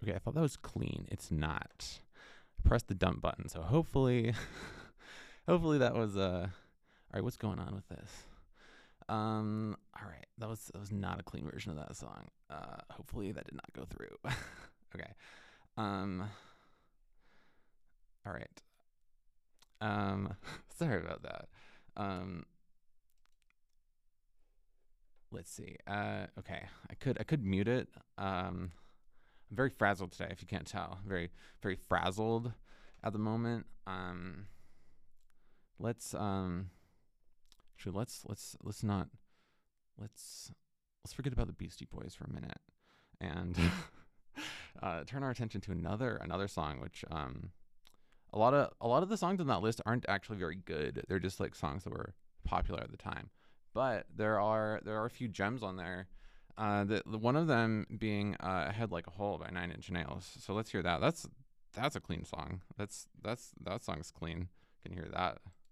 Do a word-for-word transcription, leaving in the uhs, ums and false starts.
Okay, I thought that was clean. It's not. I pressed the dump button, so hopefully, hopefully that was uh. All right, what's going on with this? Um, all right, that was that was not a clean version of that song. Uh, hopefully that did not go through. Okay. Um. All right. Um. Sorry about that. Um. Let's see. Uh. Okay. I could I could mute it. Um. I'm very frazzled today, if you can't tell. Very very frazzled at the moment. Um. Let's um. Actually, let's let's let's not let's let's forget about the Beastie Boys for a minute and uh, turn our attention to another another song, which um, a lot of a lot of the songs on that list aren't actually very good. They're just like songs that were popular at the time, but there are there are a few gems on there. Uh, the, the one of them being uh, "Head Like a Hole" by Nine Inch Nails. So let's hear that. That's that's a clean song. That's that's that song's clean. You can hear that.